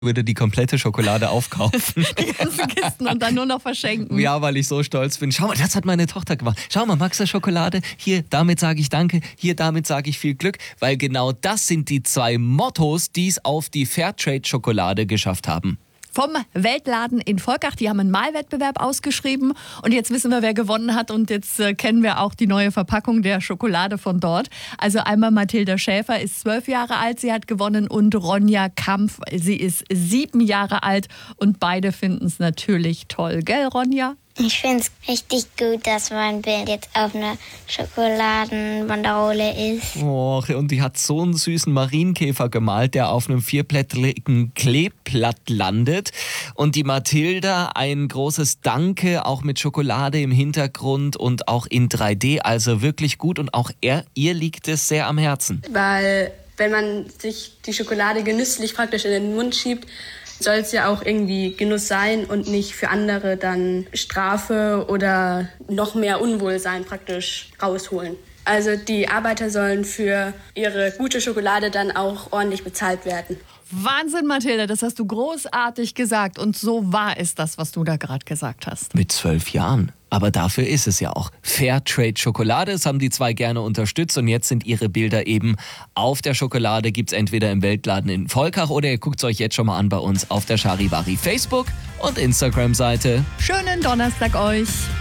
würde die komplette Schokolade aufkaufen. Die ganzen Kisten und dann nur noch verschenken. Ja, weil ich so stolz bin. Schau mal, das hat meine Tochter gemacht. Schau mal, magst du Schokolade? Hier, damit sage ich Danke. Hier, damit sage ich viel Glück. Weil genau das sind die 2 Mottos, die es auf die Fairtrade-Schokolade geschafft haben. Vom Weltladen in Volkach. Die haben einen Malwettbewerb ausgeschrieben und jetzt wissen wir, wer gewonnen hat und jetzt kennen wir auch die neue Verpackung der Schokolade von dort. Also einmal Mathilda Schäfer ist 12 Jahre alt, sie hat gewonnen, und Ronja Kampf, sie ist 7 Jahre alt und beide finden es natürlich toll. Gell, Ronja? Ich finde es richtig gut, dass mein Bild jetzt auf einer Schokoladenbanderole ist. Och, und die hat so einen süßen Marienkäfer gemalt, der auf einem 4-blättrigen Kleeblatt landet. Und die Mathilda, ein großes Danke, auch mit Schokolade im Hintergrund und auch in 3D. Also wirklich gut, und auch ihr liegt es sehr am Herzen. Weil wenn man sich die Schokolade genüsslich praktisch in den Mund schiebt, soll es ja auch irgendwie Genuss sein und nicht für andere dann Strafe oder noch mehr Unwohlsein praktisch rausholen. Also die Arbeiter sollen für ihre gute Schokolade dann auch ordentlich bezahlt werden. Wahnsinn, Mathilda, das hast du großartig gesagt. Und so wahr ist das, was du da gerade gesagt hast. Mit 12 Jahren. Aber dafür ist es ja auch Fairtrade-Schokolade. Das haben die 2 gerne unterstützt. Und jetzt sind ihre Bilder eben auf der Schokolade. Gibt's entweder im Weltladen in Volkach oder ihr guckt es euch jetzt schon mal an bei uns auf der Charivari Facebook- und Instagram-Seite. Schönen Donnerstag euch.